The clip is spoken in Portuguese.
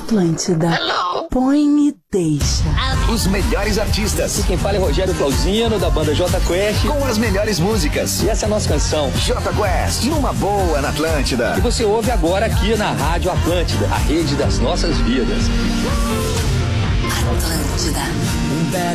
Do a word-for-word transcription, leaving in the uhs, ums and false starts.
Atlântida. Hello. Põe e deixa. Os melhores artistas. E quem fala é Rogério Flauzino, da banda J Quest. Com as melhores músicas. E essa é a nossa canção. J Quest, numa boa na Atlântida. E você ouve agora aqui na Rádio Atlântida, a rede das nossas vidas. Atlântida.